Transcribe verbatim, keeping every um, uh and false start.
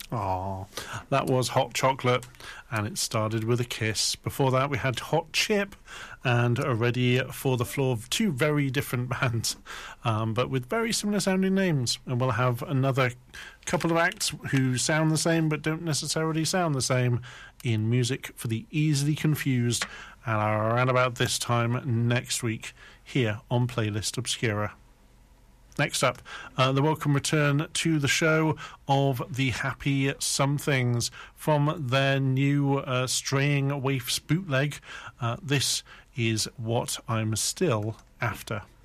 Oh, that was Hot Chocolate, and it started with a kiss. Before that, we had Hot Chip and Ready for the Floor. Two very different bands, um, but with very similar sounding names. And we'll have another couple of acts who sound the same but don't necessarily sound the same in Music for the Easily Confused, and around about this time next week here on Playlist Obscura. Next up, uh, the welcome return to the show of the Happy Somethings from their new uh, Straying Waifs bootleg. Uh, this is What I'm Still After.